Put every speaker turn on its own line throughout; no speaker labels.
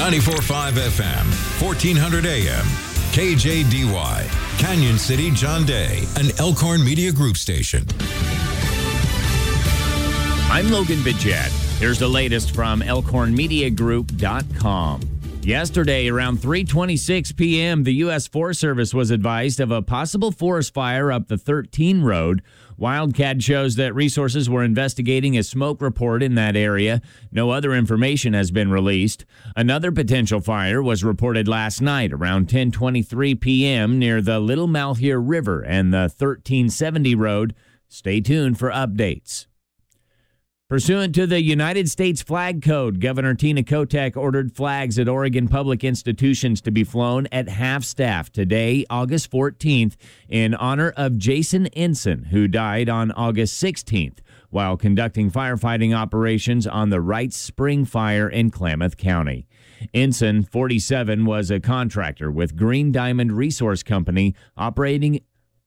94.5 FM, 1400 AM, KJDY, Canyon City, John Day, an Elkhorn Media Group station.
I'm Logan Bidjat. Here's the latest from ElkhornMediaGroup.com. Yesterday, around 3:26 p.m., the U.S. Forest Service was advised of a possible forest fire up the 13 road. Wildcat shows that resources were investigating a smoke report in that area. No other information has been released. Another potential fire was reported last night around 10:23 p.m. near the Little Malheur River and the 1370 road. Stay tuned for updates. Pursuant to the United States Flag Code, Governor Tina Kotek ordered flags at Oregon public institutions to be flown at half-staff today, August 14th, in honor of Jason Ensign, who died on August 16th while conducting firefighting operations on the Wright Spring Fire in Klamath County. Ensign, 47, was a contractor with Green Diamond Resource Company operating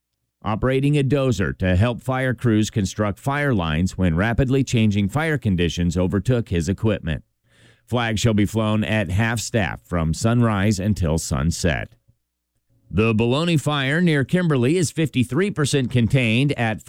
a dozer to help fire crews construct fire lines when rapidly changing fire conditions overtook his equipment. Flags shall be flown at half-staff from sunrise until sunset. The Bologna Fire near Kimberly is 53% contained at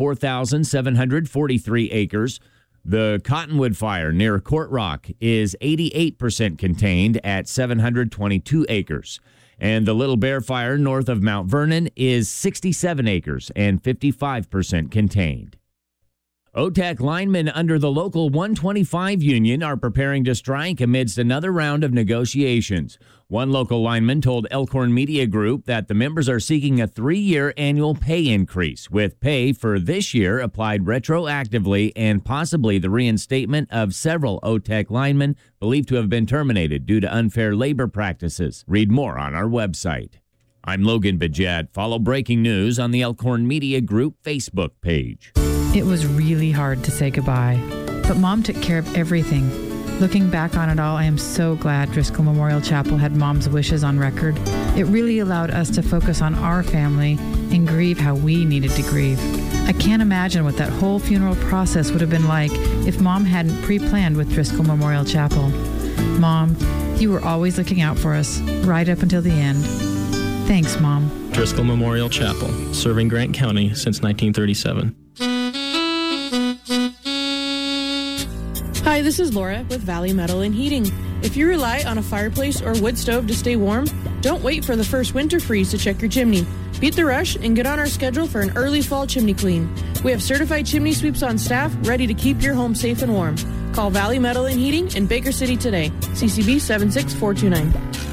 4,743 acres. The Cottonwood Fire near Court Rock is 88% contained at 722 acres. And the Little Bear Fire north of Mount Vernon is 67 acres and 55% contained. OTAC linemen under the Local 125 union are preparing to strike amidst another round of negotiations. One local lineman told Elkhorn Media Group that the members are seeking a 3-year annual pay increase, with pay for this year applied retroactively and possibly the reinstatement of several OTAC linemen believed to have been terminated due to unfair labor practices. Read more on our website. I'm Logan Bidjat. Follow breaking news on the Elkhorn Media Group Facebook page.
It was really hard to say goodbye, but Mom took care of everything. Looking back on it all, I am so glad Driscoll Memorial Chapel had Mom's wishes on record. It really allowed us to focus on our family and grieve how we needed to grieve. I can't imagine what that whole funeral process would have been like if Mom hadn't pre-planned with Driscoll Memorial Chapel. Mom, you were always looking out for us, right up until the end. Thanks, Mom.
Driscoll Memorial Chapel, serving Grant County since 1937.
Hi, this is Laura with Valley Metal and Heating. If you rely on a fireplace or wood stove to stay warm, don't wait for the first winter freeze to check your chimney. Beat the rush and get on our schedule for an early fall chimney clean. We have certified chimney sweeps on staff ready to keep your home safe and warm. Call Valley Metal and Heating in Baker City today. CCB 76429.